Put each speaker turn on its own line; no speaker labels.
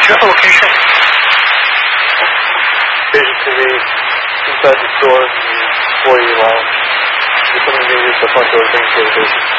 Your location?
Station to me inside the store in the employee lounge. You're coming to use the front door of the main station.